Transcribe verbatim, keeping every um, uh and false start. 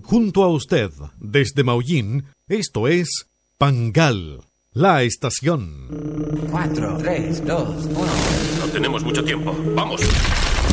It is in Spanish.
junto a usted, desde Maullín, esto es Pangal, la estación. Cuatro, tres, dos, uno. No tenemos mucho tiempo. ¡Vamos!